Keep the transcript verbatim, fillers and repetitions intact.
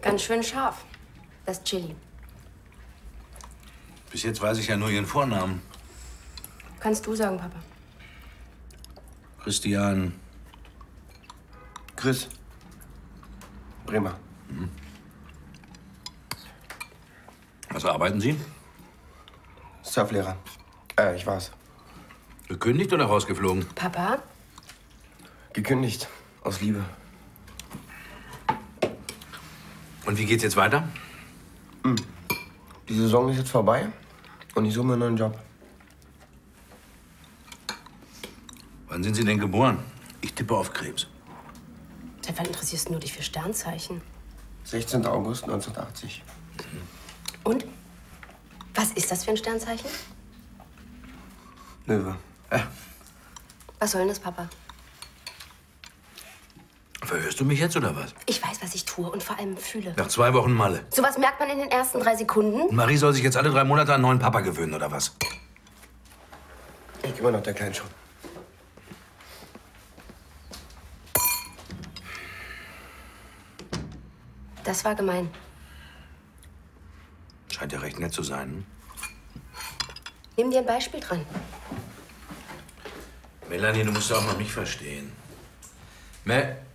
Ganz schön scharf, das Chili. Bis jetzt weiß ich ja nur Ihren Vornamen. Kannst du sagen, Papa. Christian. Chris. Bremer. Mhm. Was arbeiten Sie? Surflehrer. Äh, ich war's. Gekündigt oder rausgeflogen? Papa? Gekündigt. Aus Liebe. Und wie geht's jetzt weiter? Hm. Die Saison ist jetzt vorbei und ich suche mir einen neuen Job. Wann sind Sie denn geboren? Ich tippe auf Krebs. Seit wann interessierst du dich für Sternzeichen? sechzehnten August neunzehnhundertachtzig. Und? Was ist das für ein Sternzeichen? Löwe. Ja. Was soll denn das, Papa? Verhörst du mich jetzt oder was? Ich weiß, was ich tue und vor allem fühle. Nach zwei Wochen Malle. Sowas merkt man in den ersten drei Sekunden. Und Marie soll sich jetzt alle drei Monate an einen neuen Papa gewöhnen, oder was? Ich kümmere noch der Kleinen schon. Das war gemein. Scheint ja recht nett zu sein. Hm? Nimm dir ein Beispiel dran. Melanie, du musst auch mal mich verstehen. Mel